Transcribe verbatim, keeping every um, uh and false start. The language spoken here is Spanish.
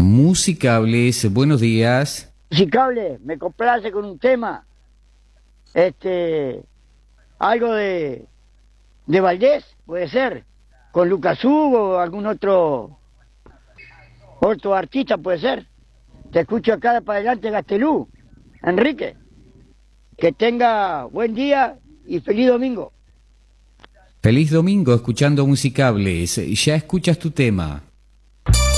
Musicables, buenos días. Musicable, me complace con un tema, este, algo de, de Valdés, puede ser, con Lucas Hugo o algún otro, otro artista puede ser. Te escucho acá para adelante, Gastelú, Enrique, que tenga buen día y feliz domingo. Feliz domingo escuchando Musicables, ya escuchas tu tema.